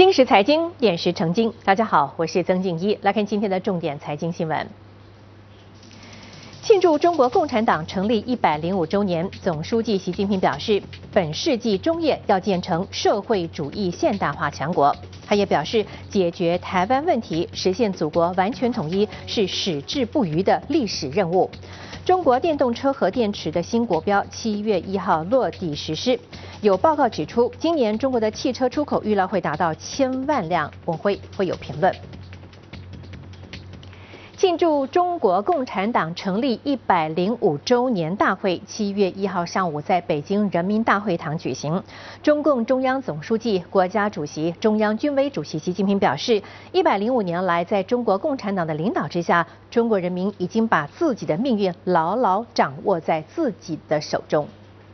今时财经，点石成金。大家好，我是曾静一，来看今天的重点财经新闻。庆祝中国共产党成立105周年，总书记习近平表示，本世纪中叶要建成社会主义现代化强国。他也表示，解决台湾问题、实现祖国完全统一是矢志不渝的历史任务。中国电动车核电池的新国标7月1号落地实施。有报告指出，今年中国的汽车出口预料会达到1000万辆。文辉会有评论。庆祝中国共产党成立105周年大会7月1号上午在北京人民大会堂举行。中共中央总书记、国家主席、中央军委主席习近平表示，105年来，在中国共产党的领导之下，中国人民已经把自己的命运牢牢掌握在自己的手中。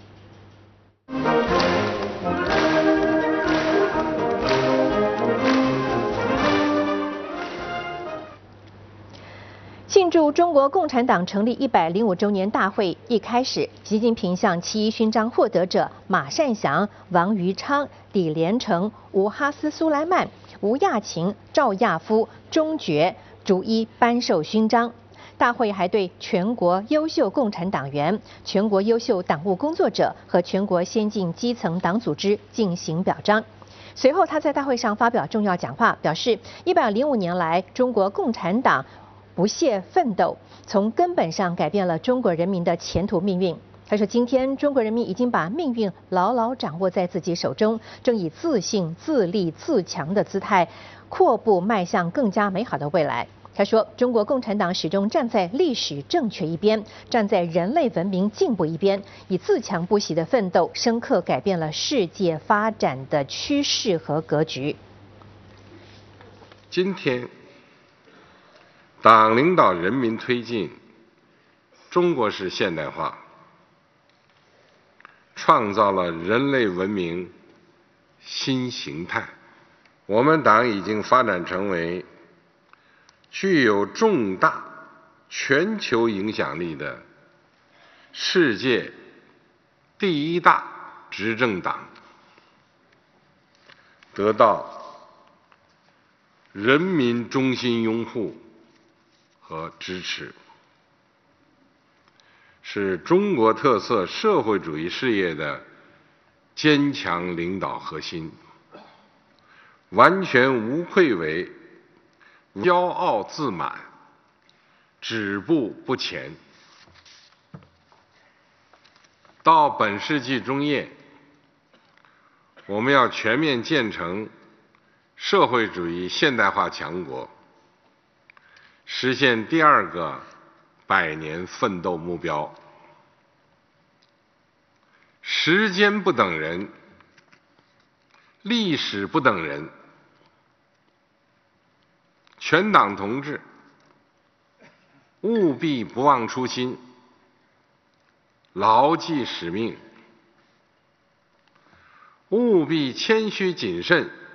庆祝中国共产党成立105周年大会一开始，习近平向七一勋章获得者马善祥、王于昌、李连成、吴哈斯苏莱曼、吴亚勤、赵亚夫、钟觉逐一颁授勋章。大会还对全国优秀共产党员、全国优秀党务工作者和全国先进基层党组织进行表彰。随后，他在大会上发表重要讲话，表示105年来，中国共产党不懈奋斗，从根本上改变了中国人民的前途命运。他说，今天中国人民已经把命运牢牢掌握在自己手中，正以自信、自立、自强的姿态，阔步迈向更加美好的未来。他说，中国共产党始终站在历史正确一边，站在人类文明进步一边，以自强不息的奋斗，深刻改变了世界发展的趋势和格局。 今天，党领导人民推进中国式现代化，创造了人类文明新形态。我们党已经发展成为具有重大全球影响力的世界第一大执政党，得到人民衷心拥护和支持，是中国特色社会主义事业的坚强领导核心，完全无愧为骄傲自满、止步不前。到本世纪中叶，我们要全面建成社会主义现代化强国，实现第2个100年奋斗目标。时间不等人，历史不等人，全党同志务必不忘初心，牢记使命，务必谦虚谨慎，